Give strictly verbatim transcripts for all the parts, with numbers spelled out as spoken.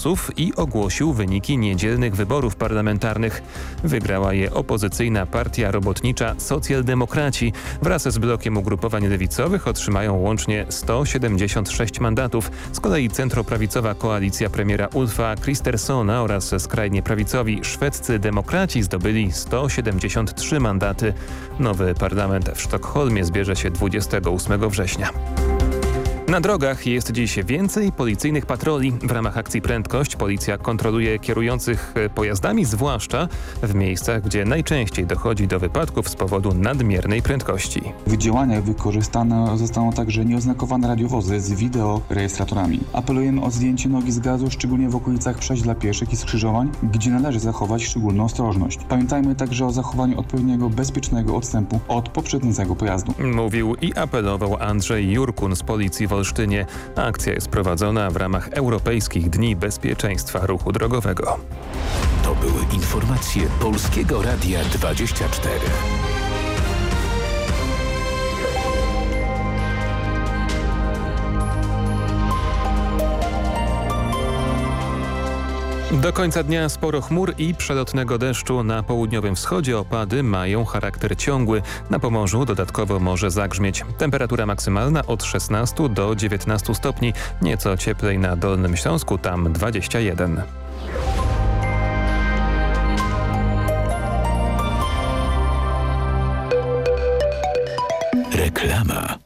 głosów i ogłosił wyniki niedzielnych wyborów parlamentarnych. Wygrała je opozycyjna partia robotnicza Socjaldemokraci. Wraz z blokiem ugrupowań lewicowych otrzymają łącznie sto siedemdziesiąt sześć mandatów. Z kolei centroprawicowa koalicja premiera Ulfa Kristerssona oraz skrajnie prawicowi szwedzcy demokraci zdobyli sto siedemdziesiąt trzy mandaty. Nowy parlament w Sztokholmie zbierze się dwudziestego ósmego września. Na drogach jest dziś więcej policyjnych patroli. W ramach akcji Prędkość policja kontroluje kierujących pojazdami, zwłaszcza w miejscach, gdzie najczęściej dochodzi do wypadków z powodu nadmiernej prędkości. W działaniach wykorzystane zostaną także nieoznakowane radiowozy z wideorejestratorami. Apelujemy o zdjęcie nogi z gazu, szczególnie w okolicach przejść dla pieszych i skrzyżowań, gdzie należy zachować szczególną ostrożność. Pamiętajmy także o zachowaniu odpowiedniego, bezpiecznego odstępu od poprzedzącego pojazdu. Mówił i apelował Andrzej Jurkun z Policji w Olsztynie. Akcja jest prowadzona w ramach Europejskich Dni Bezpieczeństwa Ruchu Drogowego. To były informacje Polskiego Radia dwadzieścia cztery. Do końca dnia sporo chmur i przelotnego deszczu. Na południowym wschodzie opady mają charakter ciągły. Na Pomorzu dodatkowo może zagrzmieć. Temperatura maksymalna od szesnastu do dziewiętnastu stopni. Nieco cieplej na Dolnym Śląsku, tam dwadzieścia jeden. Reklama.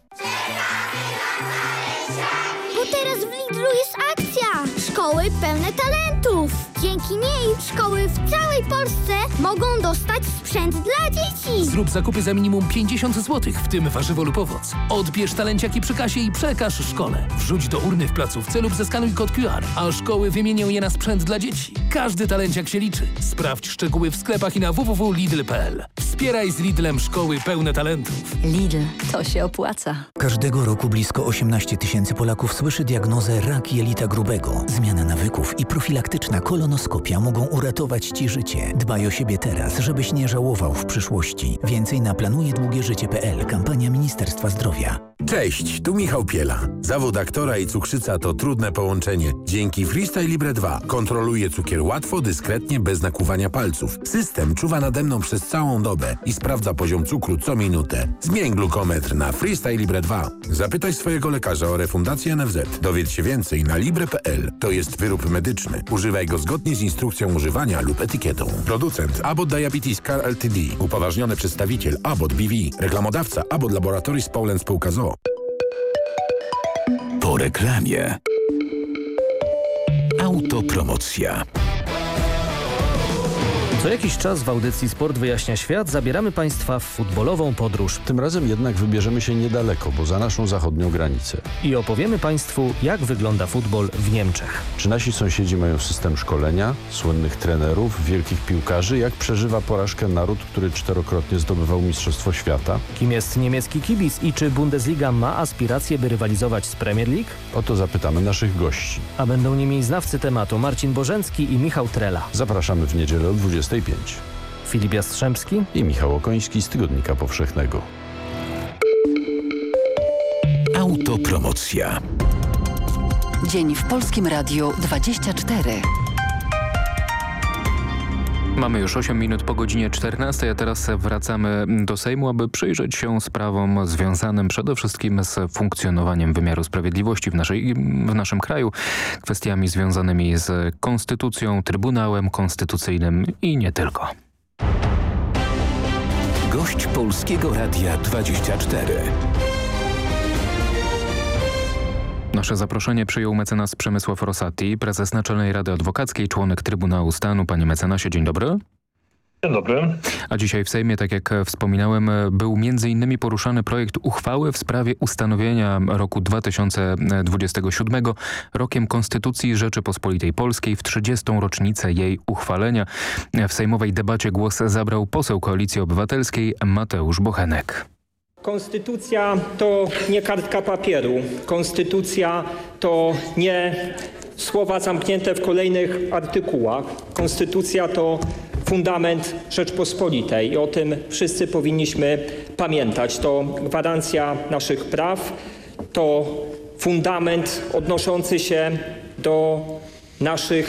Bo teraz w Lidlu jest akcja! Szkoły pełne talentów! Dzięki niej szkoły w całej Polsce mogą dostać sprzęt dla dzieci! Zrób zakupy za minimum pięćdziesiąt złotych, w tym warzywo lub owoc. Odbierz talenciaki przy kasie i przekaż szkole. Wrzuć do urny w placówce lub zeskanuj kod Q R, a szkoły wymienią je na sprzęt dla dzieci. Każdy talenciak się liczy. Sprawdź szczegóły w sklepach i na w w w kropka lidl kropka p l. Wspieraj z Lidlem szkoły pełne talentów. Lidl, to się opłaca. Każdego roku blisko osiemnaście tysięcy Polaków słyszy diagnozę rak jelita grubego. Zmiana nawyków i profilaktyczna kolonoskopia mogą uratować Ci życie. Dbaj o siebie teraz, żebyś nie żałował w przyszłości. Więcej na planuje długie życie kropka p l. Kampania Ministerstwa Zdrowia. Cześć, tu Michał Piela. Zawód aktora i cukrzyca to trudne połączenie. Dzięki Freestyle Libre dwa kontroluję cukier łatwo, dyskretnie, bez nakłuwania palców. System czuwa nade mną przez całą dobę i sprawdza poziom cukru co minutę. Zmień glukometr na Freestyle Libre dwa. Zapytaj swojego lekarza o refundację N F Z. Dowiedz się więcej na libre kropka p l. To jest wyrób medyczny. Używaj go zgodnie z instrukcją używania lub etykietą. Producent Abbott Diabetes Care Ltd. Upoważniony przedstawiciel Abbott B V. Reklamodawca Abbott Laboratories Poland Spółka z o o. Po reklamie. Autopromocja. Co jakiś czas w audycji Sport Wyjaśnia Świat zabieramy Państwa w futbolową podróż. Tym razem jednak wybierzemy się niedaleko, bo za naszą zachodnią granicę. I opowiemy Państwu, jak wygląda futbol w Niemczech. Czy nasi sąsiedzi mają system szkolenia, słynnych trenerów, wielkich piłkarzy? Jak przeżywa porażkę naród, który czterokrotnie zdobywał Mistrzostwo Świata? Kim jest niemiecki kibic i czy Bundesliga ma aspiracje, by rywalizować z Premier League? O to zapytamy naszych gości. A będą nimi znawcy tematu Marcin Bożencki i Michał Trela. Zapraszamy w niedzielę o dwudziestej piątej. Filip Jastrzębski i Michał Okoński z Tygodnika Powszechnego. Autopromocja. Dzień w Polskim Radiu dwadzieścia cztery. Mamy już osiem minut po godzinie czternastej, a teraz wracamy do Sejmu, aby przyjrzeć się sprawom związanym przede wszystkim z funkcjonowaniem wymiaru sprawiedliwości w, naszej, w naszym kraju, kwestiami związanymi z konstytucją, Trybunałem Konstytucyjnym i nie tylko. Gość Polskiego Radia dwadzieścia cztery. Nasze zaproszenie przyjął mecenas Przemysław Rosati, prezes Naczelnej Rady Adwokackiej, członek Trybunału Stanu. Panie mecenasie, dzień dobry. Dzień dobry. A dzisiaj w Sejmie, tak jak wspominałem, był między innymi poruszany projekt uchwały w sprawie ustanowienia roku dwa tysiące dwudziestego siódmego rokiem Konstytucji Rzeczypospolitej Polskiej w trzydziestą rocznicę jej uchwalenia. W sejmowej debacie głos zabrał poseł Koalicji Obywatelskiej Mateusz Bochenek. Konstytucja to nie kartka papieru. Konstytucja to nie słowa zamknięte w kolejnych artykułach. Konstytucja to fundament Rzeczpospolitej i o tym wszyscy powinniśmy pamiętać. To gwarancja naszych praw, to fundament odnoszący się do naszych